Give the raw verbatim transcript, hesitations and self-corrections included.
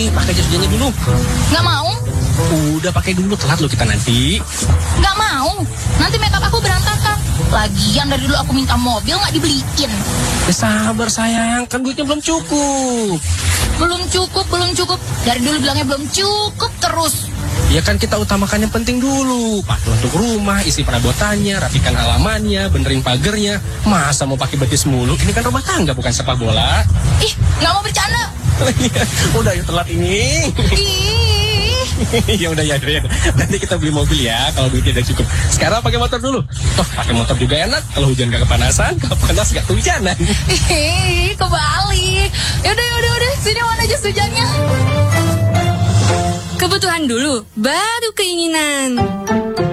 pakai jas hujannya dulu. Nggak mau. Udah pakai dulu, telat lo kita nanti. Nggak mau. Nanti makeup aku berantakan. Lagian dari dulu aku minta mobil nggak dibeliin. Ya sabar sayang, kan duitnya belum cukup. Belum cukup, belum cukup. Dari dulu bilangnya belum cukup terus. Ya kan kita utamakan yang penting dulu. Pakai untuk rumah, isi perabotannya, rapikan halamannya, benerin pagernya. Masa mau pakai betis mulu? Ini kan rumah tangga, bukan sepak bola. Ih, nggak mau bercanda. Udah yuk telat ini. Ih. Ya udah ya, ya. Nanti kita beli mobil ya kalau duitnya udah cukup. Sekarang pakai motor dulu. Toh pakai motor juga enak. Kalau hujan gak kepanasan, kalau panas gak kehujanan. Ih, kebalik. Yaudah, yaudah, udah. Sini mana jas hujannya? Kebutuhan dulu, baru keinginan.